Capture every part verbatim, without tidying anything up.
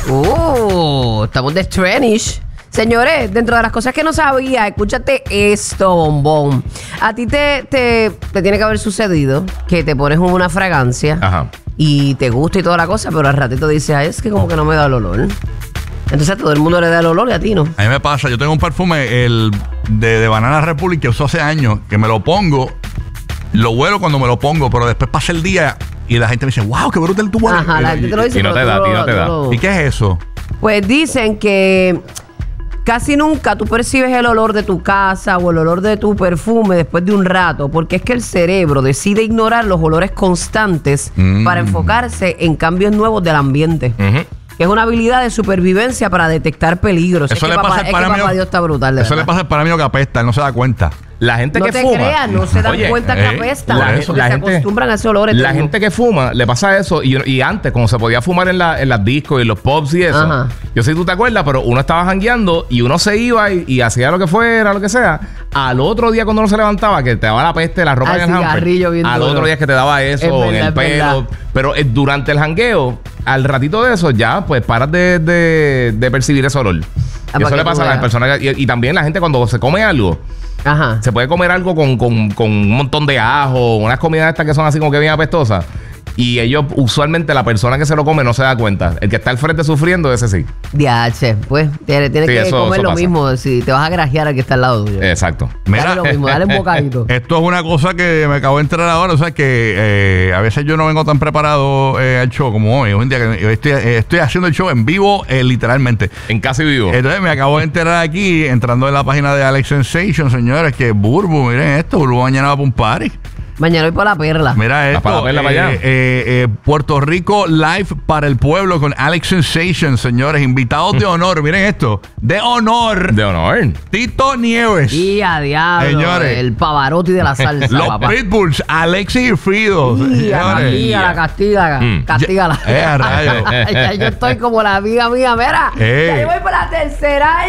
Uh, estamos de Trenish. Señores, dentro de las cosas que no sabía, escúchate esto, bombón. A ti te, te, te tiene que haber sucedido que te pones una fragancia Ajá. y te gusta y toda la cosa, pero al ratito dices, ay, es que como que no me da el olor. Entonces a todo el mundo le da el olor y a ti no. A mí me pasa, yo tengo un perfume el de, de Banana Republic que usó hace años, que me lo pongo, lo huelo cuando me lo pongo, pero después pasa el día y la gente me dice, wow, qué brutal tu hueles. Ajá, la gente te lo dice. Y no pero te da, tú y no te da. tú ¿Y qué es eso? Pues dicen que casi nunca tú percibes el olor de tu casa o el olor de tu perfume después de un rato, porque es que el cerebro decide ignorar los olores constantes Mm. para enfocarse en cambios nuevos del ambiente. Uh-huh. Que es una habilidad de supervivencia para detectar peligros. Eso es le que pasa papá, al es que paramio- papá Dios está brutal, de Eso le verdad. pasa al paramio que apesta, él no se da cuenta. La gente No que te fuma. creas, no se dan Oye, cuenta que eh, apesta. la- porque la se gente- acostumbran a ese olor. La gente que fuma le pasa eso y, y antes, como se podía fumar en, la, en las discos y los pubs y eso. Ajá. Yo sé si tú te acuerdas, pero uno estaba jangueando y uno se iba y, y hacía lo que fuera, lo que sea. Al otro día cuando uno se levantaba, que te daba la peste, la ropa Al en el hamper. cigarrillo bien Al duro. otro día es que te daba eso Es verdad, en el es pelo. verdad. Pero eh, durante el jangueo, al ratito de eso, ya pues paras de, de, de percibir ese olor. Ah, Y eso para le que pasa tú a las veas. personas. que- y, y también la gente cuando se come algo. Ajá. Se puede comer algo con, con, con un montón de ajo, unas comidas estas que son así como que bien apestosas. Y ellos, usualmente, la persona que se lo come no se da cuenta. El que está al frente sufriendo, ese sí. D H, pues tienes tiene Sí, que eso- comer eso lo pasa. mismo si te vas a grajear al que está al lado tuyo. Exacto. Dale lo mismo, dale un bocadito. Esto es una cosa que me acabo de enterar ahora. O sea, que eh, a veces yo no vengo tan preparado eh, al show como hoy. Un día que hoy estoy, eh, estoy haciendo el show en vivo, eh, literalmente. En Casi Vivo. Entonces me acabo de enterar aquí, entrando en la página de Alex Sensation, señores, que Burbu, miren esto, Burbu mañana va para un party. Mañana voy por la perla. Mira esto, para la perla, eh, para allá. eh, eh, Puerto Rico Live para el pueblo con Alex Sensation, señores, invitados de honor, miren esto, de honor, De honor. Tito Nieves, Y a diablo, Señores. el Pavarotti de la salsa, los papá. Pitbulls, Alexis y Frido, Y a señores. castígala, castígala, Mm. castígala. Eh, a rayos. Ya yo estoy como la amiga mía, mira. Eh. Ya yo voy por la tercera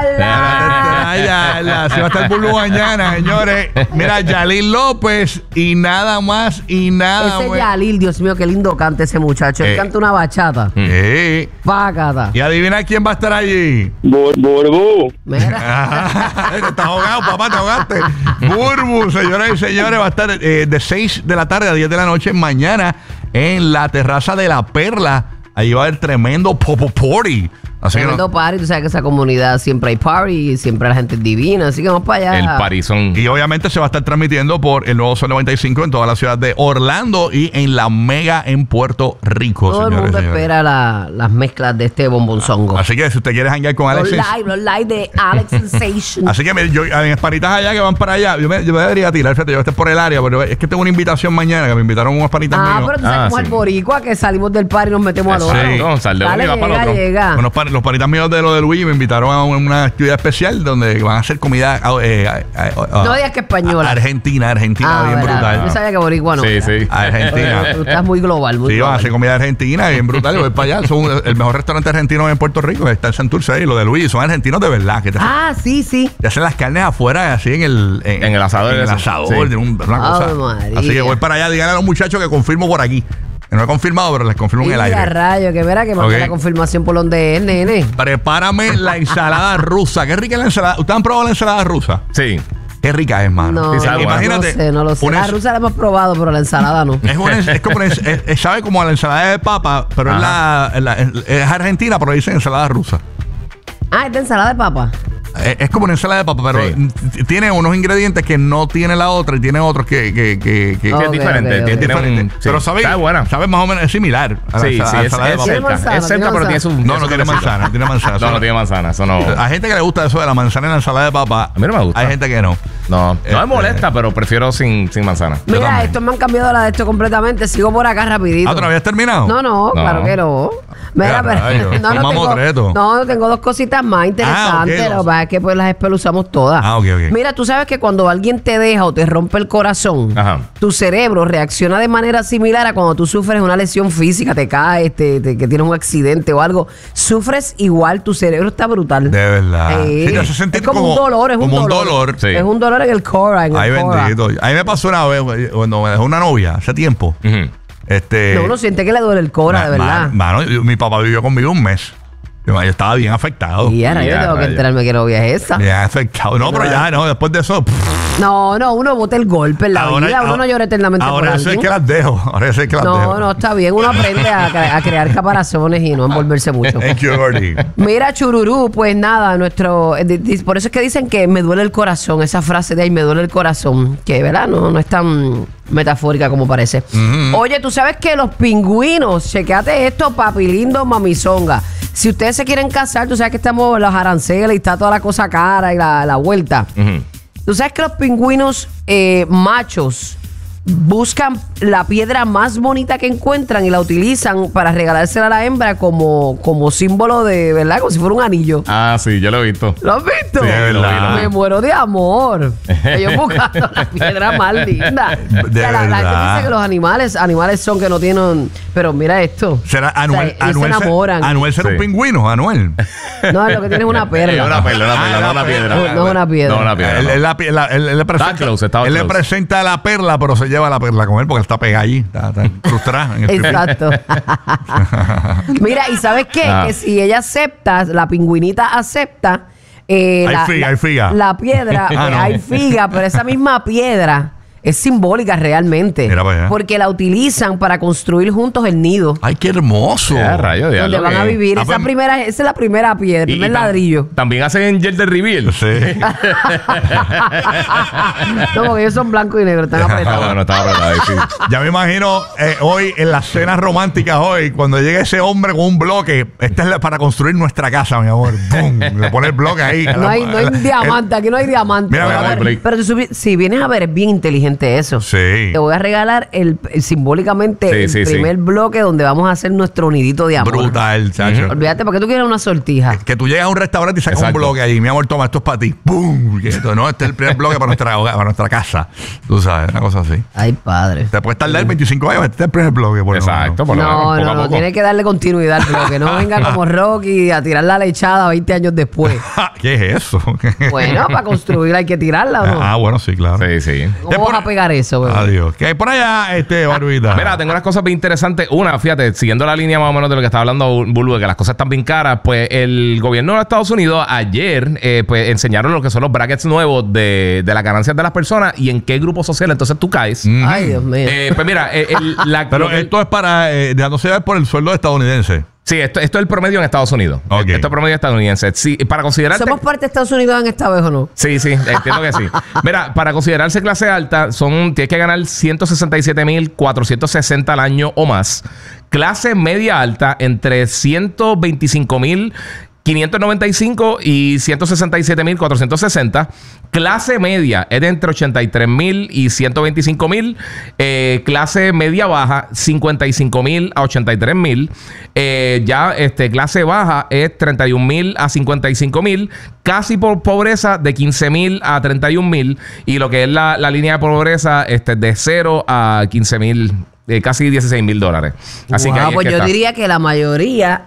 yarda. Ay, ya, ya, se va a estar Burbu mañana, señores. Mira, Yalil López y nada más y nada Ese menos. Yalil, Dios mío, qué lindo canta ese muchacho. Él Eh. canta una bachata. Eh, Pácata. y adivina quién va a estar allí. Bur- Burbu. Mira. Ajá. Te estás ahogado, papá, te ahogaste. Burbu, señoras y señores, va a estar eh, de seis de la tarde a diez de la noche mañana en la terraza de La Perla. Allí va a haber tremendo popo party. Así que Tremendo no- party, tú sabes que esa comunidad siempre hay party, siempre la gente es divina, así que vamos para allá. El parizón. Y obviamente se va a estar transmitiendo por el nuevo Sol noventa y cinco en toda la ciudad de Orlando y en la Mega en Puerto Rico, Todo el señores mundo y señores. espera la- las mezclas de este bombonzongo. Así que si usted quiere hangar con Los Alex, live, los live de Alex Sensation. así que me- yo, en espanitas allá que van para allá, yo me, yo me debería tirar, fíjate, yo esté por el área, pero es que tengo una invitación mañana que me invitaron unas panitas Ah, míos. pero tú sabes Ah, cómo es sí. el boricua que salimos del party y nos metemos a los Sí. No, sal de uno Dale, y va para el llega, otro. llega. Unos pan- los panitas míos de lo de Luigi me invitaron a una actividad especial donde van a hacer comida eh, eh, eh, No digas que española. Argentina, Argentina, Ah, bien ¿verdad? brutal. Yo sabía que boricua no. Sí, era. sí. Argentina. Tú estás muy global, muy Sí, van a global. hacer comida argentina, bien brutal. Yo voy para allá. Son el mejor restaurante argentino en Puerto Rico. Está el Santurce ahí, lo de Luigi. Son argentinos de verdad. Que te, Ah, sí, sí. te hacen las carnes afuera, así en el, En el asador En el ese. asador, Sí. de un- una Ave cosa. María. Así que voy para allá. Díganle a los muchachos que confirmo por aquí. Que no he confirmado, pero les confirmo en Y el a aire. rayo, que verá que mande Ok. la confirmación por donde es, nene. Prepárame la ensalada rusa. Qué rica es la ensalada. ¿Ustedes han probado la ensalada rusa? Sí. Qué rica es, mano. No, Sí, sabe, Imagínate. no sé, no lo sé. una La ens- rusa la hemos probado, pero la ensalada no. Es, una, es como una, es- es- sabe como a la ensalada de papa, pero es, la, es, la- es argentina, pero dicen ensalada rusa. Ah, es de ensalada de papa. Es, es como una ensalada de papa, pero Sí. t- tiene unos ingredientes que no tiene la otra y tiene otros que, que, que, que- Sí, Ok, es diferente. ok, ok. que es Tiene un- diferente. sí. Pero sabe, Está buena. sabe más o menos, es similar a la Sí, ensalada, sí, es, ensalada de es papa. ¿Tiene cerca. manzana? Es cerca, ¿Tiene pero tiene su. No, tiene no su tiene toquecito. manzana, no tiene manzana. No, no tiene manzana. Eso no. Hay gente que le gusta eso de la manzana en la ensalada de papa. A mí no me gusta. Hay gente que no. No, no Este- me molesta, pero prefiero sin, sin manzana. Yo Mira, también. estos me han cambiado la de esto completamente. Sigo por acá rapidito. ¿Ah, ¿tú no habías terminado? No, no, No. claro que no. Mira, Ya, pero rayos, no, no, formamos tengo, reto. no, tengo dos cositas más interesantes. Ah, ok, Lo dos. que pasa es que pues las espeluzamos todas. Ah, ok, ok. Mira, tú sabes que cuando alguien te deja o te rompe el corazón, Ajá. tu cerebro reacciona de manera similar a cuando tú sufres una lesión física, te caes, te, te- que tienes un accidente o algo. Sufres igual, tu cerebro está brutal. De verdad. Sí. Sí, te hace sentir es como, un dolor, es un como dolor. un dolor. Sí. Es un dolor en el cora, en el Ay, cora. bendito. A mí me pasó una vez cuando me dejó una novia hace tiempo. Ujú. Este. No, uno siente que le duele el cora, de ma- verdad. ma- Mano, yo- mi papá vivió conmigo un mes. Yo estaba bien afectado. Y ahora yo Ya, tengo que rayo. enterarme que novia es esa. Bien afectado. No, pero ya, no, después de eso. pff, No, no, uno bota el golpe en la ahora, vida. Uno no llora eternamente por Ahora eso es alguien. que las dejo. Ahora eso es que las dejo. No, no, está bien. Uno aprende a, cre- a crear caparazones y no envolverse mucho. Thank you, Gordy. Mira, Chururú, pues nada, nuestro. eh, di- di- Por eso es que dicen que me duele el corazón, esa frase de ahí, me duele el corazón, que, ¿verdad? No, no es tan metafórica como parece. Oye, tú sabes que los pingüinos, chequeate esto, papi lindo, mamizonga. Si ustedes se quieren casar, tú sabes que estamos en los aranceles y está toda la cosa cara y la, la vuelta. Ujú. Tú sabes que los pingüinos eh, machos buscan la piedra más bonita que encuentran y la utilizan para regalársela a la hembra como, como símbolo de, ¿verdad? Como si fuera un anillo. Ah, sí, yo lo he visto. ¿Lo has visto? Sí, es verdad. Me muero de amor. Ellos buscando la piedra más linda. De O sea, la, la gente verdad. dice que los animales, animales son que no tienen. Pero mira esto. Será O sea, Anuel. ellos Anuel, se ser- enamoran. Anuel será un Sí. pingüino, Anuel. No, lo que tiene es una perla. Es una perla, una perla, Ah, no la una piedra. No, no una piedra. No una piedra. Él, no. él la- la- él- él le presenta, close, estaba él le close. presenta la perla, pero se lleva la perla con él porque él está pegado allí. Está, está frustrada en el pipí. Exacto. Mira, ¿y sabes qué? Ah. Que si ella acepta, la pingüinita acepta. eh, Hay la, figa, la- hay figa. La piedra, Ah, eh, no. hay figa, pero esa misma piedra es simbólica realmente. Mira para allá. Porque la utilizan para construir juntos el nido. Ay, qué hermoso. Ya, rayo, Donde diablo, van a que- vivir. Ah, esa, pues- primera, esa es la primera piedra, el Y- y primer tam- ladrillo. También hacen gel de reveal. Sí. No, porque ellos son blancos y negros, están Ah, apretados. bueno, estaba apretado ahí, sí. Ya me imagino eh, hoy en las cenas románticas hoy, cuando llegue ese hombre con un bloque, esta es la- para construir nuestra casa, mi amor. ¡Bum! Le pone el bloque ahí. No hay, no hay El- diamante, aquí no hay diamante. Mira, mira, Pero, mira, Blake. pero si, subi- si vienes a ver, es bien inteligente eso. Sí. Te voy a regalar el, el- simbólicamente Sí, el sí, sí. primer bloque donde vamos a hacer nuestro nidito de amor. Brutal, chacho. Olvídate, porque tú quieres una sortija. Que tú llegas a un restaurante y sacas Exacto. un bloque allí. Mi amor, toma, esto es para ti. ¡Pum! Que esto, no, este es el primer bloque para nuestra, hogar, para nuestra casa. Tú sabes, una cosa así. Ay, padre. Te puedes tardar veinticinco años, este es el primer bloque. Por lo Exacto, menos. por lo menos, No, poco no, a no, poco. tiene que darle continuidad al bloque. No venga como Rocky a tirar la lechada veinte años después. Ja, ¿qué es eso? Bueno, para construir hay que tirarla, ¿o no? Ah, bueno, sí, claro. Sí, sí. ¿Qué ¿Cómo por- vas a pegar eso, bebé? Adiós. ¿Qué hay por allá, este, Barbita? Mira, tengo unas cosas bien interesantes. Una, fíjate, siguiendo la línea más o menos de lo que estaba hablando Bulbo, de que las cosas están bien caras, pues el gobierno de Estados Unidos ayer eh, pues enseñaron lo que son los brackets nuevos de, de las ganancias de las personas y en qué grupo social entonces tú caes. Mm. Ay, Dios mío. Eh, pues mira, eh, el- la, Pero lo que- esto es para, eh, dejándose ver por el sueldo estadounidense. sí, esto, esto es el promedio en Estados Unidos. Ok. Esto es el promedio estadounidense. Sí, para considerarte... ¿Somos parte de Estados Unidos en esta vez o no? Sí, sí, entiendo que sí. Mira, para considerarse clase alta, son tienes que ganar ciento sesenta y siete mil cuatrocientos sesenta al año o más. Clase media alta, entre ciento veinticinco mil quinientos noventa y cinco y ciento sesenta y siete mil cuatrocientos sesenta. Clase media es de entre ochenta y tres mil y ciento veinticinco mil. Eh, clase media baja, cincuenta y cinco mil a ochenta y tres mil. Eh, ya este, clase baja es treinta y un mil a cincuenta y cinco mil. Casi por pobreza de quince mil a treinta y un mil. Y lo que es la, la línea de pobreza este, de cero a quince mil, eh, casi dieciséis mil dólares. Así que Wow, ahí es pues que yo está. diría que la mayoría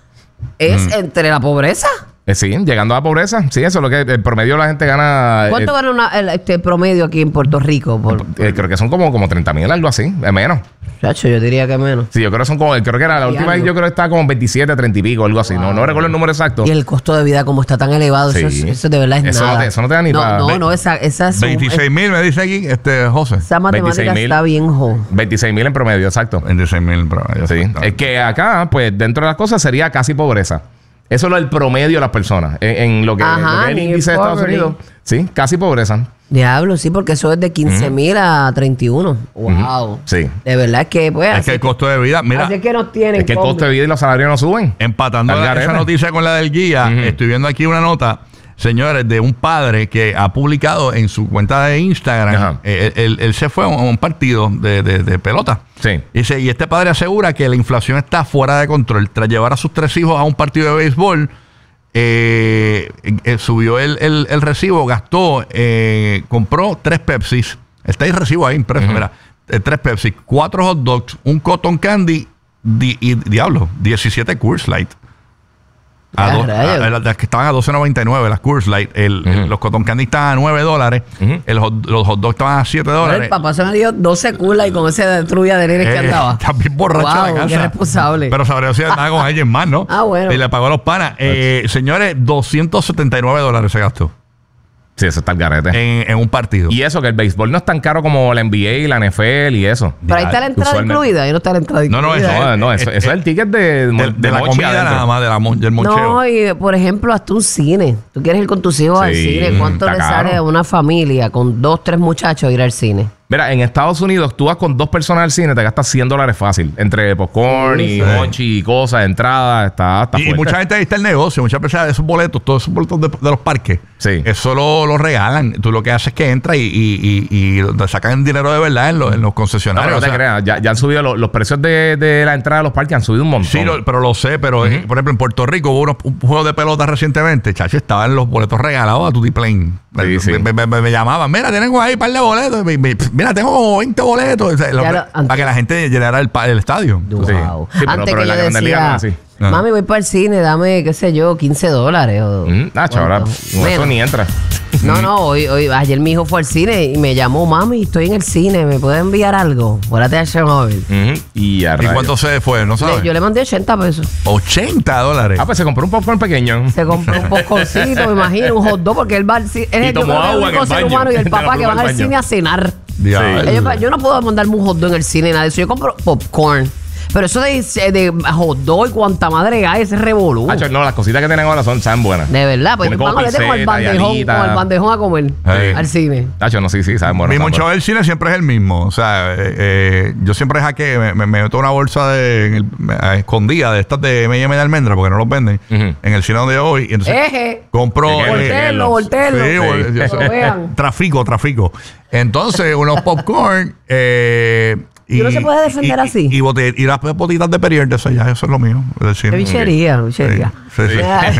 es entre la pobreza. Eh, sí, llegando a la pobreza. Sí, eso es lo que el promedio de la gente gana. ¿Cuánto eh, gana una- el este promedio aquí en Puerto Rico? Por, eh, creo que son como, como treinta mil, algo así. Es menos. Chacho, yo diría que menos. Sí, yo creo que son como. Creo que era la Y última vez, algo. yo creo que estaba como veintisiete, treinta y pico, algo así. No, no recuerdo el número exacto. Y el costo de vida como está tan elevado, Sí. eso, es- eso de verdad es Eso no nada. te- eso no te da ni no, pa- No, ve- no, esa, esa, suma- veintiséis mil me dice aquí, este, José. esa matemática veintiséis mil. está bien jo. veintiséis mil en promedio, exacto. veintiséis mil, pero ya Sí. está. Es que acá, pues dentro de las cosas sería casi pobreza. Eso es lo del promedio de las personas. En, en lo, que, Ajá, lo que es el near índice de Estados poverty. Unidos. Sí, casi pobreza. Diablo, sí, porque eso es de quince mil a treinta y uno. Wow. Sí. De verdad es que, pues, Es así, que el costo de vida, mira, así es que nos tienen. Es que el combi. costo de vida y los salarios no suben. empatando Al la- garete. esa noticia con la del guía, Ujú. estoy viendo aquí una nota, señores, de un padre que ha publicado en su cuenta de Instagram, Ajá. eh, él, él se fue a un partido de, de- de pelota. Sí. Dice, y este padre asegura que la inflación está fuera de control. Tras llevar a sus tres hijos a un partido de béisbol, eh, eh, subió el, el- el recibo, gastó, eh, compró tres Pepsis. Está el recibo ahí impreso, Ujú. mira. eh, tres Pepsi, cuatro hot dogs, un cotton candy di- y, diablo, diecisiete Coors Light. A Ah, do- rayos. a- a las que estaban a doce noventa y nueve, las Coors Light. El, el- los Cotton Candy estaban a nueve dólares. Ujú. el hot- los hot dogs estaban a siete dólares. El papá se me dio doce culas y con ese trulla de nenes que Eh, andaba. Está bien borracha Wow, la casa. qué responsable. Pero sabría si andaba con alguien más, ¿no? Ah, bueno. Y le pagó a los panas. Eh, señores, doscientos setenta y nueve dólares se gastó Sí, eso está el garete. en, en un partido. Y eso, que el béisbol no es tan caro como la N B A y la N F L y eso. Pero ahí está la entrada Usualmente. incluida. Ahí no está la entrada No, no, incluida. eso No, no, eso, eh, eso eh, es el ticket de, de, de, de la mochi comida adentro. nada más, de la, mon- del moncheo. No, y por ejemplo, hasta un cine. Tú quieres ir con tus hijos al Sí, cine. ¿Cuánto está le caro. sale a una familia con dos, tres muchachos ir al cine? Mira, en Estados Unidos, tú vas con dos personas al cine, te gastas cien dólares fácil. Entre popcorn Sí, y sí. mochi y cosas, entrada, está, está Y, y fuerte. mucha gente ahí está el negocio, muchas veces esos boletos, todos esos boletos de, de los parques, Sí. eso lo, lo regalan. Tú lo que haces es que entras y, y, y, y te sacan dinero de verdad en los, en los No, concesionarios. pero no te o sea, creas, ya, ya han subido los, los precios de, de la entrada a los parques, han subido un montón. Sí, lo- pero lo sé, pero eh, por ejemplo en Puerto Rico hubo unos- un juego de pelota recientemente, chacho, estaban los boletos regalados a Tutti Plane. Sí, sí. Me, me- me- me llamaban, mira, tengo ahí un par de boletos. Me- me- mira, tengo como veinte boletos. O sea, lo- Ya lo- antes- para que la gente llenara el, pa- el estadio. Wow. Sí. Sí, pero- Antes pero que en la yo Grandes Ligas no es decía, así. mami, voy para el cine, dame, qué sé yo, quince dólares. O, Mm, Nacho, ahora ¿cuánto? no, eso Menos. ni entra. No, no, hoy, hoy, ayer mi hijo fue al cine y me llamó, mami, estoy en el cine, ¿me puede enviar algo? Fuérate a Chernobyl. Ujú. Y a ¿Y rayos. cuánto se fue? ¿No Le- sabes? yo le mandé ochenta pesos. ochenta dólares. Ah, pues se compró un popcorn pequeño. Se compró un popcorncito, me imagino, un hot dog, porque él va al cine. Y Es el, yo tomó creo que el agua en único el ser baño. humano y el De la papá que pluma van al al baño. cine a cenar. Diablo. Ellos- yo no puedo mandarme un hot dog en el cine, nada de eso. Yo compro popcorn. Pero eso de, de hot dog y cuanta madre hay, ese revolú. Nacho, no, las cositas que tienen ahora son tan buenas. De verdad, pues Tiene como vamos a con el pinceta y bandejón, alita. con el bandejón a comer Sí. al cine. Nacho, no, sí, sí, saben bueno. Mi saben moncheo bueno. del cine siempre es el mismo. O sea, eh, eh, yo siempre jaque, me, me, me meto una bolsa de, en el- me- a escondida de estas de M y M de almendra porque no los venden Ujú. en el cine donde yo voy. Y entonces Eje. compro. Chequenlo, eh, Voltelo, chequenlo. voltelo. Sí, Sí. vol- yo Que soy- lo vean. Trafico, trafico. Entonces, unos popcorn. Eh, y, ¿Y no se puede defender y- así? Y, bote- y las botitas de Perrier, eso ya, eso es lo mío. del cine. Qué bichería, bichería. Sí, sí, sí.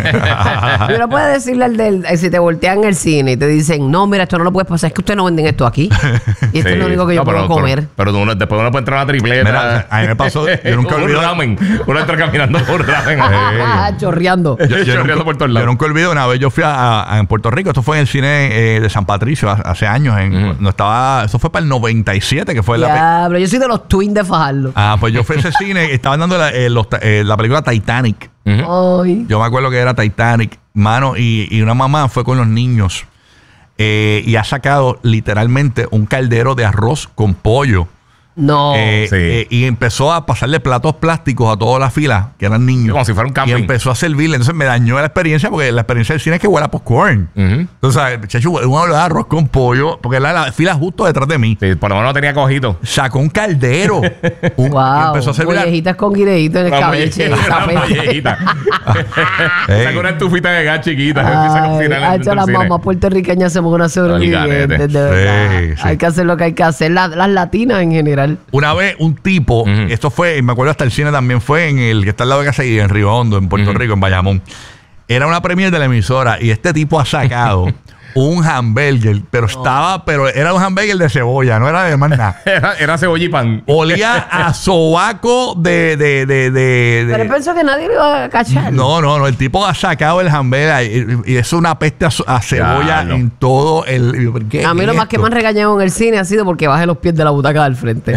Y uno puede decirle al del, eh, si te voltean en el cine y te dicen, no, mira, esto no lo puedes pasar, es que ustedes no venden esto aquí. Y esto es Sí. lo único que yo No, puedo pero- comer. Pero, pero tú no- después uno puede entrar a una tripleta. Mira, a mí me pasó, yo nunca un olvido- ramen. Uno entra caminando por un ramen. Ah, chorreando. Yo, yo Chorreando nunca, por todos yo lados. nunca olvido una vez yo fui a, a- en Puerto Rico, esto fue en el cine eh, de San Patricio hace, hace años, en, Ujú. no estaba, eso fue para el noventa y siete que fue la pe- Diablo, yo soy de los twins de Fajardo. Ah, pues yo fui a ese cine, estaban dando la, eh, los ta- eh, la película Titanic. Ujú. Ay. Yo me acuerdo que era Titanic, mano, y, y una mamá fue con los niños eh, y ha sacado literalmente un caldero de arroz con pollo. No. Eh, sí. eh, y empezó a pasarle platos plásticos a toda la fila, que eran niños. Como si fuera un camping. Y empezó a servirle. Entonces me dañó la experiencia, porque la experiencia del cine es que huele a popcorn. Ujú. Entonces, chacho, uno habla de arroz con pollo, porque la, la fila justo detrás de mí. Sí, por lo menos no tenía cojito. Sacó un caldero. un- y Wow. empezó a servir. a- Mollejitas con guineíto en el Una cabeche. mollejita, una mollejita. Ey. Saca una estufita de gas chiquita. Empieza a Ay, cocinar en ay, el las cine. mamás puertorriqueñas somos unas sobrevivientes, garete. de verdad. Sí, sí. Hay que hacer lo que hay que hacer. La- las latinas en general. Una vez un tipo, Ujú. esto fue, me acuerdo hasta el cine también fue en el que está al lado de casa y en Río Hondo, en Puerto Ujú. Rico, en Bayamón. Era una premier de la emisora y este tipo ha sacado un hamburger, pero estaba, pero era un hamburger de cebolla, no era de más nada. Era, era cebolla y pan. Olía a sobaco de, de, de, de, de- Pero él pensó que nadie lo iba a cachar. No, no, no. El tipo ha sacado el hamburger y, y es una peste a, so- a cebolla Diablo. en todo el. y yo, ¿qué A mí es lo más que esto? me han regañado en el cine ha sido porque bajé los pies de la butaca del frente.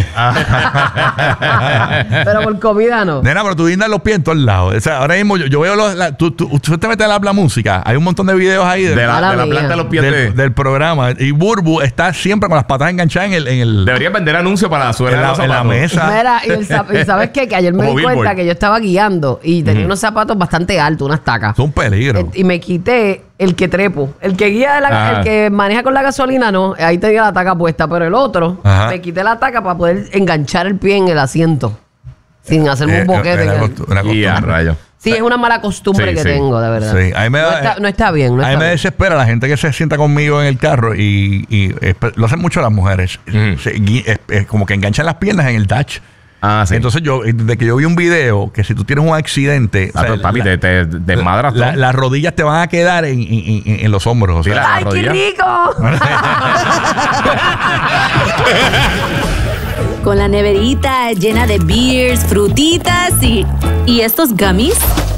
Pero por comida no. Nena, pero tú guindas los pies en todos lados. O sea, ahora mismo yo, yo veo los. La, tú, tú, tú te metes a la, la música. Hay un montón de videos ahí de- De la, Mala de la mía. planta de los pies de... del, del programa. Y Burbu está siempre con las patas enganchadas en el. En el Debería vender anuncios para la suela en de la, los en la zapatos. mesa. Mira, y, el zap- y sabes qué? Que ayer me Como di cuenta Billboard. que yo estaba guiando y tenía unos zapatos bastante altos, unas tacas. Es un peligro. Eh, Y me quité el que trepo. El que guía, de la, Ajá. el que maneja con la gasolina, no. Ahí tenía la taca puesta. Pero el otro, Ajá. me quité la taca para poder enganchar el pie en el asiento. Sin hacerme Eh, un boquete. una en el- costu- una Y a costumbre. rayo. Sí, es una mala costumbre Sí, que sí. tengo, de verdad. Sí, a mí me no, da- está, no está bien. No a mí está me bien. desespera la gente que se sienta conmigo en el carro y, y espe- lo hacen mucho las mujeres. Ujú. Se gui- es- es como que enganchan las piernas en el touch. Ah, sí. Entonces yo, desde que yo vi un video que si tú tienes un accidente, Ah, pero, papi, la- te, te desmadras la- todo. las rodillas te van a quedar en, en- en- en los hombros. O sea, Sí, la- ¡Ay, qué rodilla. rico! Con la neverita llena de beers, frutitas y... ¿Y estos gummies?